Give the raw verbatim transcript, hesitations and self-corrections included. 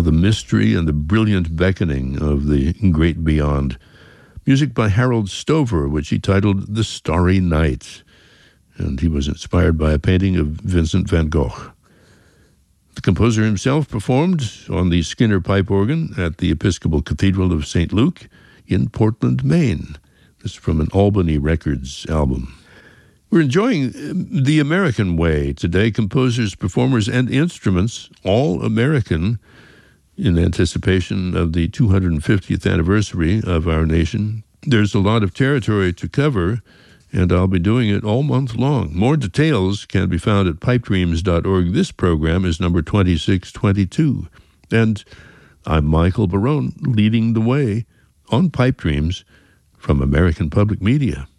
the mystery and the brilliant beckoning of the great beyond. Music by Harold Stover, which he titled The Starry Night, and he was inspired by a painting of Vincent van Gogh. The composer himself performed on the Skinner pipe organ at the Episcopal Cathedral of Saint Luke in Portland, Maine. This is from an Albany Records album. We're enjoying the American way today, composers, performers, and instruments, all American, in anticipation of the two hundred fiftieth anniversary of our nation. There's a lot of territory to cover, and I'll be doing it all month long. More details can be found at pipe dreams dot org. This program is number twenty-six twenty-two, and I'm Michael Barone, leading the way on Pipe Dreams from American Public Media.